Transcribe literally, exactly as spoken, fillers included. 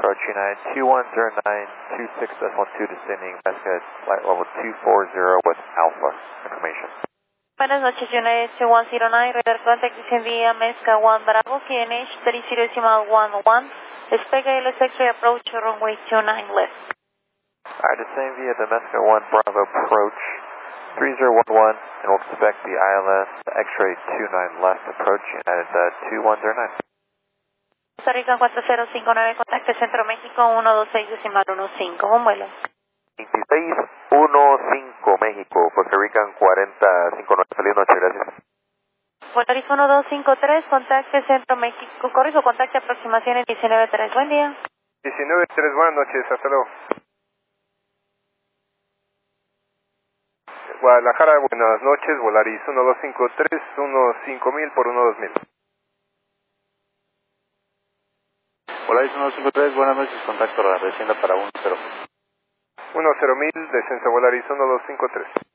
approach United two one zero nine two six decimal two descending, Alaska flight level two four zero with Alpha information. Buenas noches, United two one zero nine, radar contact descending Alaska one Bravo, K N H thirty decimal one one, expect I L S X-ray approach runway two nine left. Alright, descend via Alaska one Bravo approach three zero one one, and we'll expect the I L S X-ray two nine left approach United uh, two one zero nine. Costa Rica cuatro cero cinco nueve, contacte Centro México uno dos seis decimal uno cinco, buen vuelo. veintiséis quince México, Costa Rican cuarenta cinco nueve, feliz noche, gracias. Polaris uno dos cinco tres, contacte Centro México, corrijo, contacte aproximaciones diecinueve tres, buen día. diecinueve tres, buenas noches, hasta luego. Guadalajara, buenas noches, Volaris uno dos cinco tres, uno cinco mil por uno dos mil. Volaris uno dos cinco tres, buenas noches, contacto radar, descienda para uno cero. uno cero mil, descenso Volaris uno dos cinco tres.